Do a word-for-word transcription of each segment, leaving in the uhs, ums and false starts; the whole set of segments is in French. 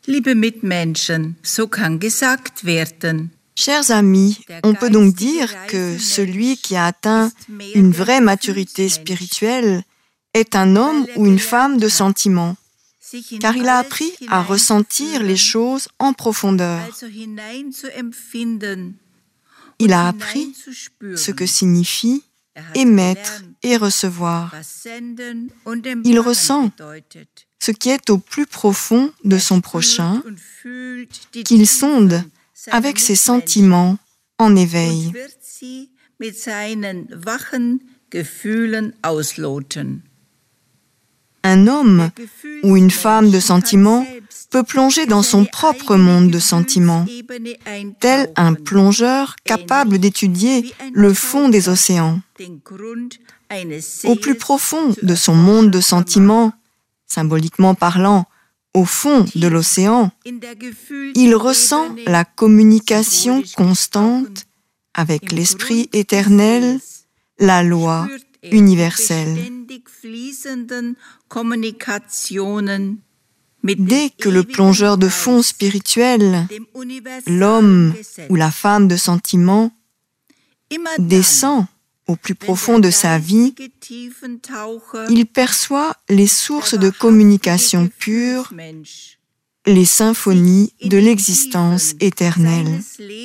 Liebe Mitmenschen, so kann gesagt werden. Chers amis, on peut donc dire que celui qui a atteint une vraie maturité spirituelle est un homme ou une femme de sentiment, car il a appris à ressentir les choses en profondeur. Il a appris ce que signifie émettre et recevoir. Il ressent ce qui est au plus profond de son prochain, qu'il sonde avec ses sentiments en éveil. Un homme ou une femme de sentiments peut plonger dans son propre monde de sentiments, tel un plongeur capable d'étudier le fond des océans. Au plus profond de son monde de sentiments, symboliquement parlant, au fond de l'océan, il ressent la communication constante avec l'Esprit éternel, la loi universelle. Dès que le plongeur de fond spirituel, l'homme ou la femme de sentiment, descend au plus profond de sa vie, il perçoit les sources de communication pure, les symphonies de l'existence éternelle.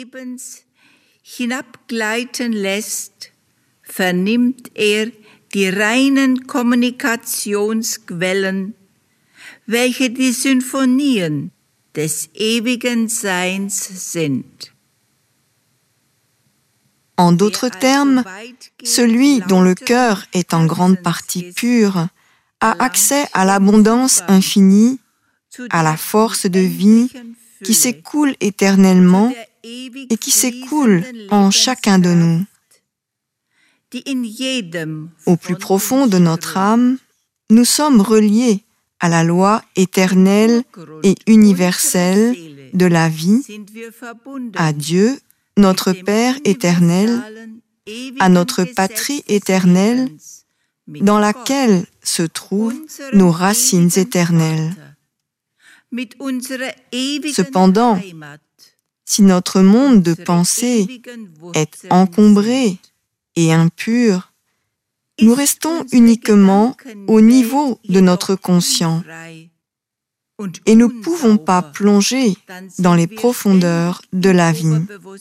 Vernimmt er die reinen Kommunikationsquellen, welche die Symphonien des ewigen Seins sind. En d'autres termes, celui dont le cœur est en grande partie pur a accès à l'abondance infinie, à la force de vie qui s'écoule éternellement et qui s'écoule en chacun de nous. Au plus profond de notre âme, nous sommes reliés à la loi éternelle et universelle de la vie, à Dieu, notre Père éternel, à notre patrie éternelle, dans laquelle se trouvent nos racines éternelles. Cependant, si notre monde de pensée est encombré et impur, nous restons uniquement au niveau de notre conscient et ne pouvons pas plonger dans les profondeurs de la vie.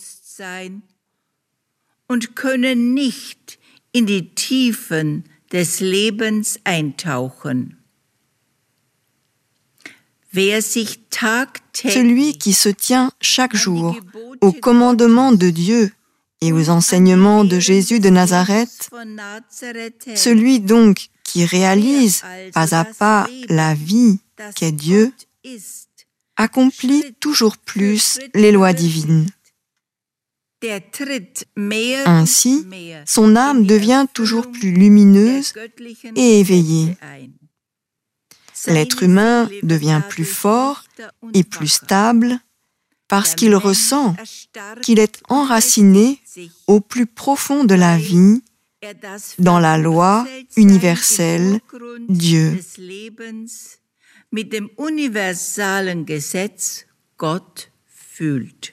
Und können nicht in die Tiefen des Lebens eintauchen. Wer sich tagtäglich Celui qui se tient chaque jour aux commandements de Dieu et aux enseignements de Jésus de Nazareth, celui donc qui réalise pas à pas la vie qu'est Dieu, accomplit toujours plus les lois divines. Ainsi, son âme devient toujours plus lumineuse et éveillée. L'être humain devient plus fort et plus stable parce qu'il ressent qu'il est enraciné au plus profond de la vie, dans la loi universelle, Dieu. Mit dem universalen Gesetz Gott fühlt.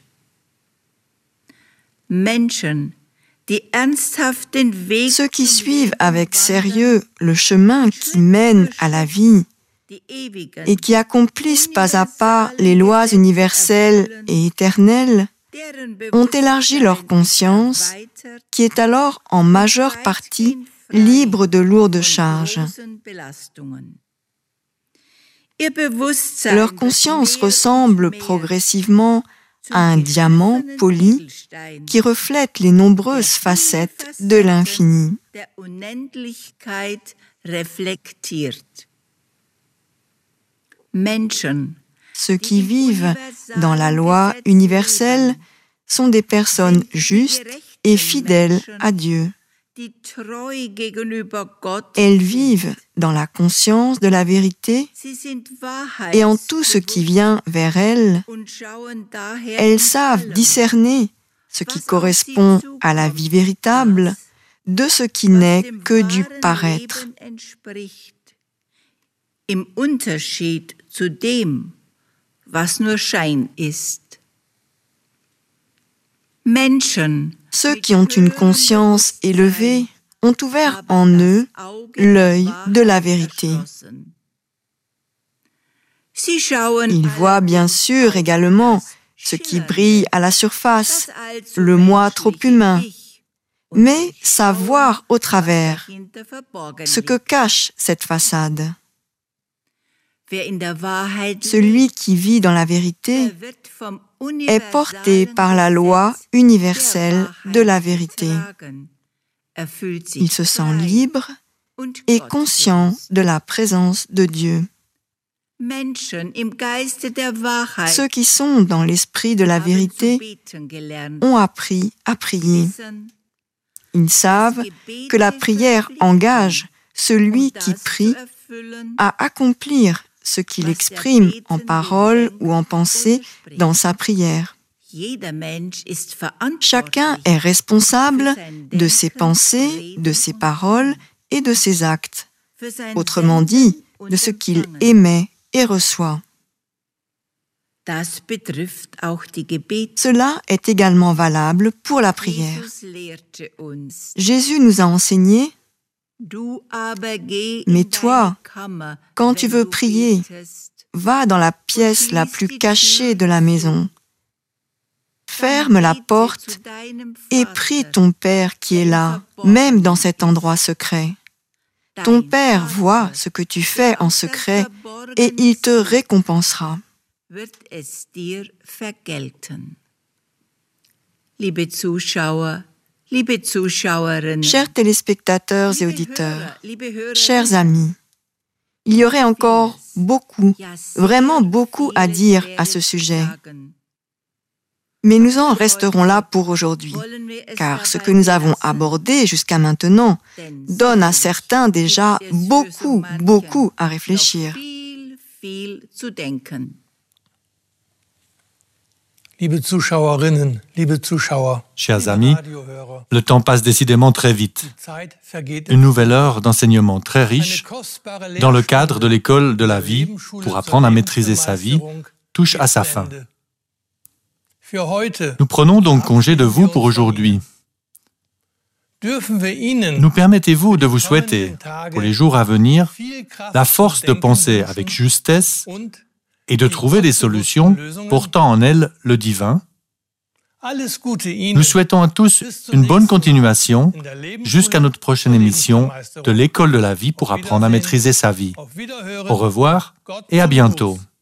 Menschen, die ernsthaft den Weg Ceux qui suivent avec sérieux le chemin qui mène à la vie et qui accomplissent pas à pas les lois universelles et éternelles ont élargi leur conscience, qui est alors en majeure partie libre de lourdes charges. Leur conscience ressemble progressivement à un diamant poli qui reflète les nombreuses facettes de l'infini. Ceux qui vivent dans la loi universelle sont des personnes justes et fidèles à Dieu. Elles vivent dans la conscience de la vérité et en tout ce qui vient vers elles, elles savent discerner ce qui correspond à la vie véritable de ce qui n'est que du paraître. Im Unterschied zu dem, was nur Schein ist. Menschen, ceux qui ont une conscience élevée ont ouvert en eux l'œil de la vérité. Ils voient bien sûr également ce qui brille à la surface, le moi trop humain, mais savent voir au travers ce que cache cette façade. Celui qui vit dans la vérité est porté par la loi universelle de la vérité. Il se sent libre et conscient de la présence de Dieu. Ceux qui sont dans l'esprit de la vérité ont appris à prier. Ils savent que la prière engage celui qui prie à accomplir ce qu'il exprime en parole ou en pensée dans sa prière. Chacun est responsable de ses pensées, de ses paroles et de ses actes. Autrement dit, de ce qu'il émet et reçoit. Cela est également valable pour la prière. Jésus nous a enseigné, mais toi, quand tu veux prier, va dans la pièce la plus cachée de la maison. Ferme la porte et prie ton Père qui est là, même dans cet endroit secret. Ton Père voit ce que tu fais en secret et il te récompensera. Chers téléspectateurs et auditeurs, chers amis, il y aurait encore beaucoup, vraiment beaucoup à dire à ce sujet. Mais nous en resterons là pour aujourd'hui, car ce que nous avons abordé jusqu'à maintenant donne à certains déjà beaucoup, beaucoup à réfléchir. Chers amis, le temps passe décidément très vite. Une nouvelle heure d'enseignement très riche dans le cadre de l'école de la vie pour apprendre à maîtriser sa vie touche à sa fin. Nous prenons donc congé de vous pour aujourd'hui. Nous permettez-vous de vous souhaiter, pour les jours à venir, la force de penser avec justesse et de trouver des solutions portant en elles le divin. Nous souhaitons à tous une bonne continuation jusqu'à notre prochaine émission de l'école de la vie pour apprendre à maîtriser sa vie. Au revoir et à bientôt.